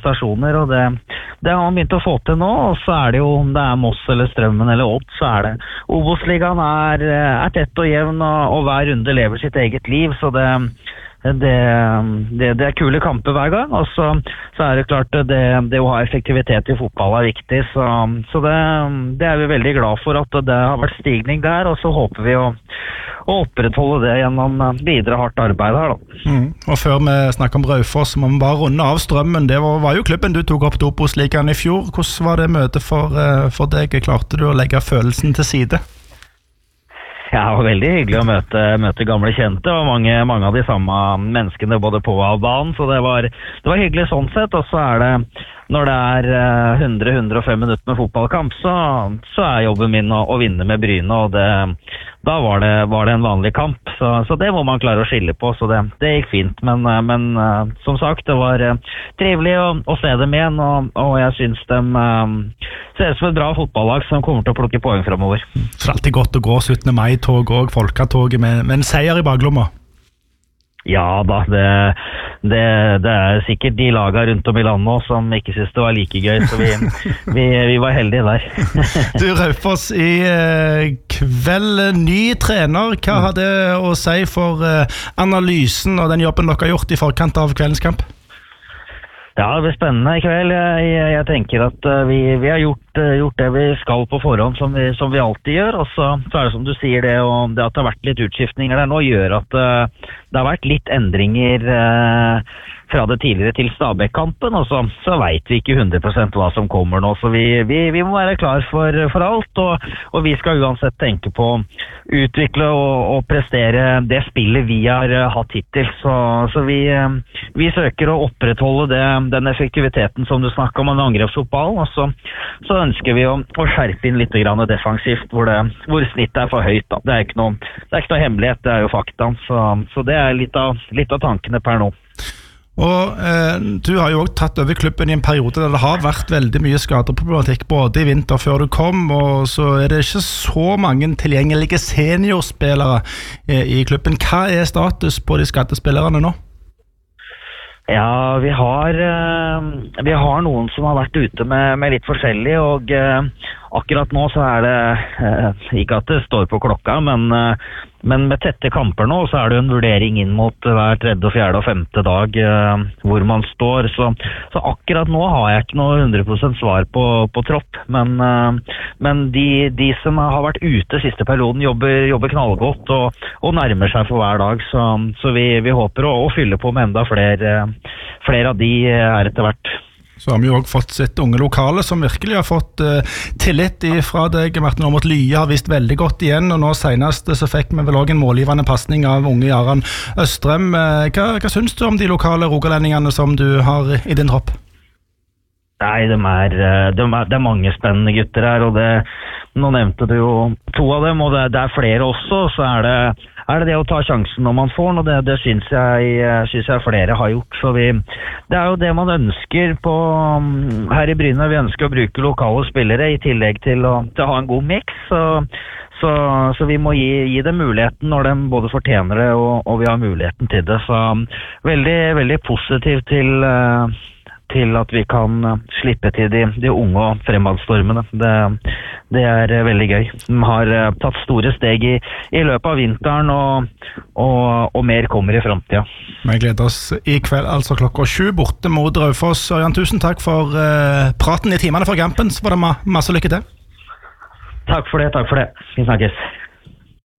prestasjoner, og det har man begynt å få til nå, og så det jo, om det Moss eller Strømmen eller Odd, så det. Obos-ligaen tett og jevn, og hver runde lever sitt eget liv, så det kule kamper hver gang, og så det klart det å ha effektivitet I fotball viktig, så det vi veldig glad for at det har vært stigning der, og så håper vi å opprettholde det gjennom videre hardt arbeid her da. Og før vi snakker om Raufoss, må vi bare runde av Strømmen. Det var jo klubben du tok opp til Obos-ligaen I fjor. Hvordan var det møtet for deg? Klarte du å legge følelsen til side? Ja, det var veldig hyggelig å møte gamle kjente, og mange av de samme menneskene både på og av banen, så det var hyggelig sånn sett, og så det når det 100-105 minutter med fotballkamp, så jobben min å vinne med Bryne, og da var det en vanlig kamp, så det må man klare å skille på, så det gikk fint, men som sagt, det var trivelig å se dem igjen, og jeg synes de ser ut som et bra fotballag som kommer til å plukke poeng fremover. Så det alltid godt å gå 17. mai-tog og folketoget med en seier I baglomma? Ja da, det sikkert de lagene rundt om I landet også, som ikke synes det var like gøy, så vi var heldige der. Du Raufoss, I kveld ny trener, hva har det å si for analysen og den jobben dere har gjort I forkant av kveldens kamp? Ja, det blir spennende I kveld. Jeg tenker at vi har gjort det vi skal på forhånd, som vi alltid gjør, og så det som du sier det, og det at det har vært litt utskiftninger der nå, gjør at det har vært litt endringer fra det tidligere til Stabæk-kampen, og så vet vi ikke 100% hva som kommer nå, så vi må være klar for alt, og vi skal uansett tenke på å utvikle og prestere det spillet vi har hatt hittil, så vi søker å opprettholde den effektiviteten som du snakker om, en angrepsfotball, og så ønsker vi å skjerpe inn litt grann defensivt, hvor snittet for høyt da. Det ikke noe hemmelighet, det jo fakta, så det litt av tankene per nå. Og du har jo også tatt over klubben I en periode der det har vært veldig mye skadeproblematikk både I vinter før du kom, og så det ikke så mange tilgjengelige seniorspillere I klubben. Hva status på de skadespillerne nå? Ja, vi har noen som har vært ute med litt forskjellig, og akkurat nå så det ikke at det står på klokka, men med tette kamper nå så det en vurdering inn mot hver 3., 4. og 5. dag hvor man står, så akkurat nå har jeg ikke noe 100% svar på tropp, men de som har vært ute siste perioden jobber knallgodt og nærmer seg for hver dag, så vi håper å fylle på med enda flere av de etter hvert. Så har vi jo også fått sitt unge lokale som virkelig har fått tillit fra deg, Martin Aamodt Lye har vist veldig godt igjen, og nå senest så fikk vi vel også en målgivende passning av unge Jaran Østrem. Hva synes du om de lokale rogalendingene som du har I din tropp? Nei, det mange spennende gutter her, og nå nevnte du jo 2 av dem, og det flere også, så det å ta sjansen når man får den, og det synes jeg flere har gjort, så det jo det man ønsker her I Bryne, vi ønsker å bruke lokale spillere I tillegg til å ha en god mix, så vi må gi dem muligheten når de både fortjener det, og vi har muligheten til det, så veldig, veldig positivt til at vi kan slippe til de unge og fremadstormene. Det veldig gøy. De har tatt store steg I løpet av vinteren, og mer kommer I fremtiden. Vi gleder oss I kveld, altså klokka 7 borte mot Raufoss. Ørjan, tusen takk for praten I timene for kampen, så var det masse lykke til. Takk for det. Vi snakkes.